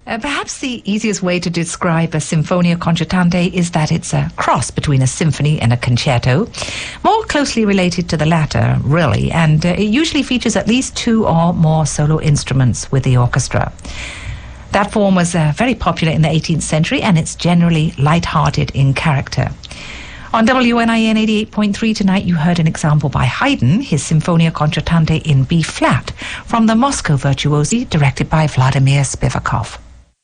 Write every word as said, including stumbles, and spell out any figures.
Uh, perhaps the easiest way to describe a Sinfonia Concertante is that it's a cross between a symphony and a concerto, more closely related to the latter, really, and uh, it usually features at least two or more solo instruments with the orchestra. That form was uh, very popular in the eighteenth century, and it's generally light-hearted in character. On W N I N eighty-eight point three tonight, you heard an example by Haydn, his Sinfonia Concertante in B-flat, from the Moscow Virtuosi, directed by Vladimir Spivakov.